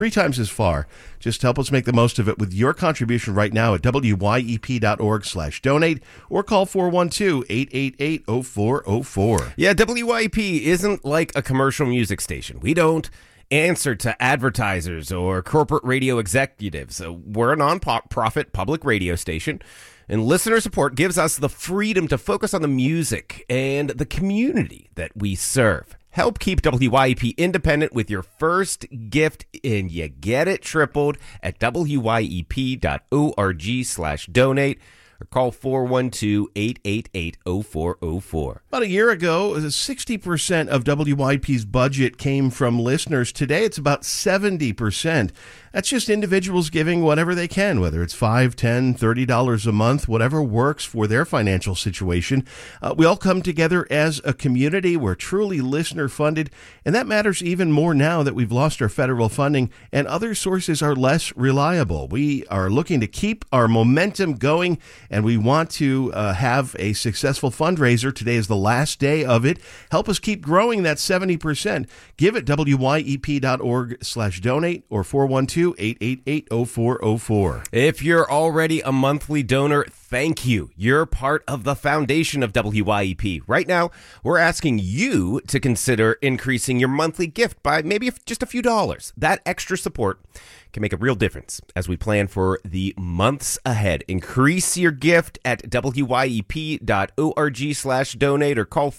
3 times as far. Just help us make the most of it with your contribution right now at wyep.org/donate or call 412-888-0404. Yeah, WYEP isn't like a commercial music station. We don't answer to advertisers or corporate radio executives. We're a non-profit public radio station, and listener support gives us the freedom to focus on the music and the community that we serve. Help keep WYEP independent with your first gift, and you get it tripled at wyep.org/donate or call 412-888-0404. About a year ago, 60% of WYP's budget came from listeners. Today, it's about 70%. That's just individuals giving whatever they can, whether it's $5, $10, $30 a month, whatever works for their financial situation. We all come together as a community. We're truly listener-funded, and that matters even more now that we've lost our federal funding and other sources are less reliable. We are looking to keep our momentum going, and we want to have a successful fundraiser. Today is the last day of it. Help us keep growing that 70%. Give at wyep.org/donate or 412-888-0404. If you're already a monthly donor, thank you. You're part of the foundation of WYEP. Right now, we're asking you to consider increasing your monthly gift by maybe just a few dollars. That extra support can make a real difference as we plan for the months ahead. Increase your gift at wyep.org/donate or call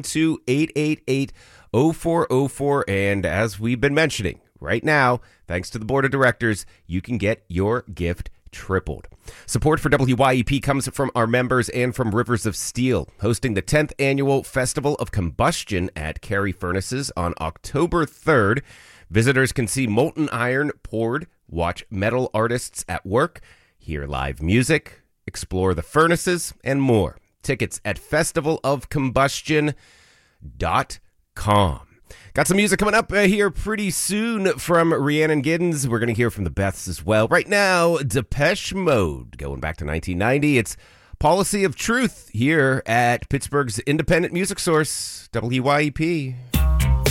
412-888-0404. And as we've been mentioning, right now, thanks to the board of directors, you can get your gift tripled. Support for WYEP comes from our members and from Rivers of Steel, hosting the 10th Annual Festival of Combustion at Cary Furnaces on October 3rd. Visitors can see molten iron poured, watch metal artists at work, hear live music, explore the furnaces, and more. Tickets at festivalofcombustion.com. Got some music coming up here pretty soon from Rhiannon Giddens. We're going to hear from the Beths as well. Right now, Depeche Mode, going back to 1990. It's Policy of Truth here at Pittsburgh's independent music source, WYEP.